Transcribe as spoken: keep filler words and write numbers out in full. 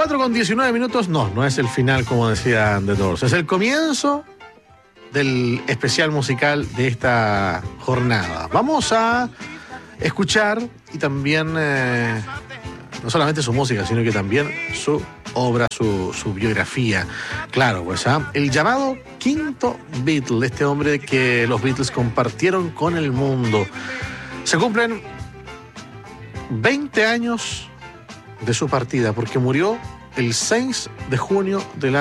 cuatro con diecinueve minutos, no, no es el final como decía The Doors, es el comienzo del especial musical de esta jornada. Vamos a escuchar y también eh, no solamente su música, sino que también su obra, su, su biografía. Claro, pues ¿ah? El llamado quinto Beatle, este hombre que los Beatles compartieron con el mundo. Se cumplen veinte años de su partida, porque murió el seis de junio del